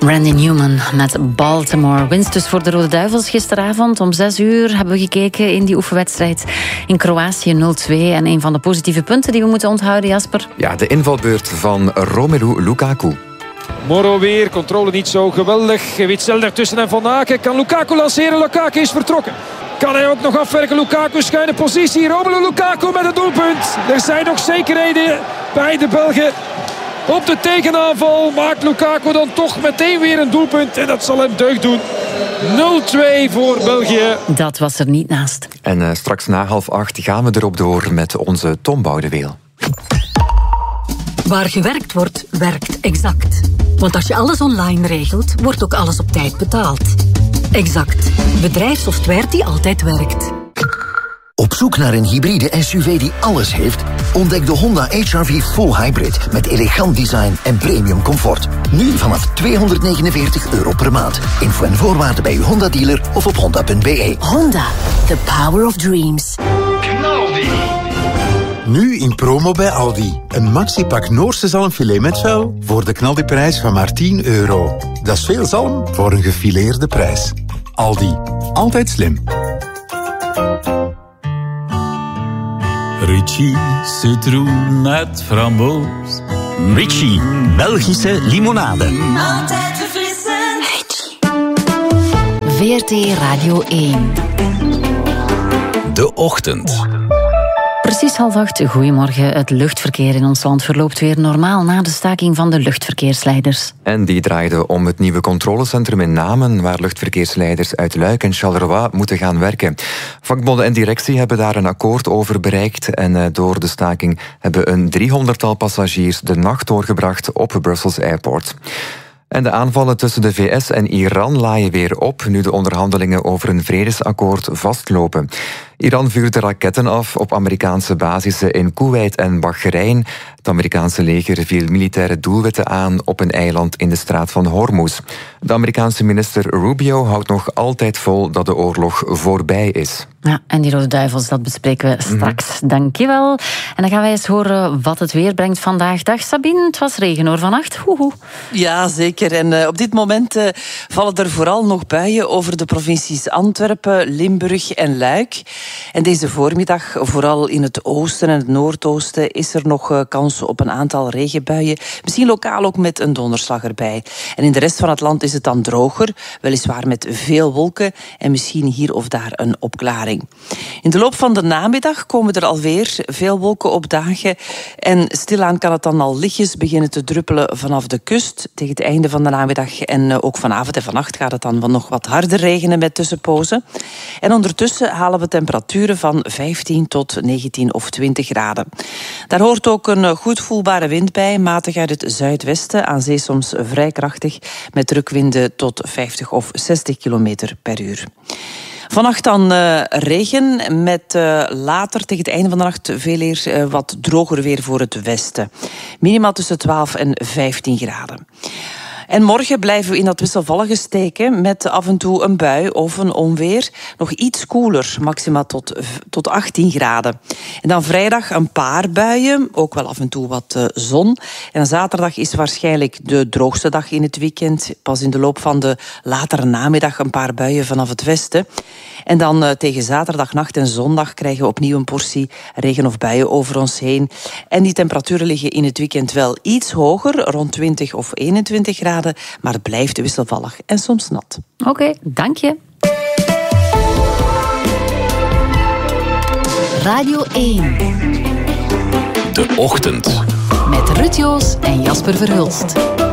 Randy Newman met Baltimore. Winst dus voor de Rode Duivels gisteravond. Om 6 uur hebben we gekeken in die oefenwedstrijd in Kroatië 0-2. En een van de positieve punten die we moeten onthouden, Jasper? Ja, de invalbeurt van Romelu Lukaku. Moro weer, controle niet zo geweldig. Witsel daartussen en Van Aken. Kan Lukaku lanceren? Lukaku is vertrokken. Kan hij ook nog afwerken? Lukaku schuine positie. Romelu Lukaku met het doelpunt. Er zijn nog zekerheden bij de Belgen. Op de tegenaanval maakt Lukaku dan toch meteen weer een doelpunt. En dat zal hem deugd doen. 0-2 voor België. Dat was er niet naast. En straks na 7:30 gaan we erop door met onze Tom Boudeweel. Waar gewerkt wordt, werkt Exact. Want als je alles online regelt, wordt ook alles op tijd betaald. Exact. Bedrijfssoftware die altijd werkt. Op zoek naar een hybride SUV die alles heeft? Ontdek de Honda HR-V Full Hybrid met elegant design en premium comfort. Nu vanaf €249 per maand. Info en voorwaarden bij uw Honda-dealer of op honda.be. Honda, the power of dreams. Nu in promo bij Aldi. Een maxipak Noorse zalmfilet met vel voor de knaldiprijs van maar €10. Dat is veel zalm voor een gefileerde prijs. Aldi. Altijd slim. Ritchie citroen met framboos. Ritchie, Belgische limonade. Altijd verfrissend. VRT Radio 1. De ochtend. Precies 7:30. Goedemorgen. Het luchtverkeer in ons land verloopt weer normaal na de staking van de luchtverkeersleiders. En die draaide om het nieuwe controlecentrum in Namen, waar luchtverkeersleiders uit Luik en Charleroi moeten gaan werken. Vakbonden en directie hebben daar een akkoord over bereikt. En door de staking hebben een 300-tal passagiers de nacht doorgebracht op Brussels Airport. En de aanvallen tussen de VS en Iran laaien weer op, nu de onderhandelingen over een vredesakkoord vastlopen. Iran vuurde raketten af op Amerikaanse basissen in Koeweit en Bahrein. Het Amerikaanse leger viel militaire doelwitten aan op een eiland in de straat van Hormuz. De Amerikaanse minister Rubio houdt nog altijd vol dat de oorlog voorbij is. Ja, en die Rode Duivels, dat bespreken we straks. Dankjewel. En dan gaan wij eens horen wat het weer brengt vandaag. Dag Sabine, het was regen hoor vannacht. Hoehoe. Ja, zeker. En op dit moment vallen er vooral nog buien over de provincies Antwerpen, Limburg en Luik. En deze voormiddag, vooral in het oosten en het noordoosten, is er nog kans op een aantal regenbuien. Misschien lokaal ook met een donderslag erbij. En in de rest van het land is het dan droger, weliswaar met veel wolken en misschien hier of daar een opklaring. In de loop van de namiddag komen er alweer veel wolken opdagen. En stilaan kan het dan al lichtjes beginnen te druppelen vanaf de kust tegen het einde van de namiddag. En ook vanavond en vannacht gaat het dan nog wat harder regenen met tussenpozen. En ondertussen halen we temperaturen van 15 tot 19 of 20 graden. Daar hoort ook een goed voelbare wind bij, matig uit het zuidwesten, aan zee soms vrij krachtig, met drukwinden tot 50 of 60 kilometer per uur. Vannacht dan regen, met later tegen het einde van de nacht veel eer wat droger weer voor het westen. Minimaal tussen 12 en 15 graden. En morgen blijven we in dat wisselvallige steken met af en toe een bui of een onweer. Nog iets koeler, maximaal tot 18 graden. En dan vrijdag een paar buien, ook wel af en toe wat zon. En zaterdag is waarschijnlijk de droogste dag in het weekend. Pas in de loop van de latere namiddag een paar buien vanaf het westen. En dan tegen zaterdagnacht en zondag krijgen we opnieuw een portie regen of buien over ons heen. En die temperaturen liggen in het weekend wel iets hoger, rond 20 of 21 graden. Maar het blijft wisselvallig en soms nat. Oké, dank je. Radio 1. De ochtend. Met Ruud Joos en Jasper Verhulst.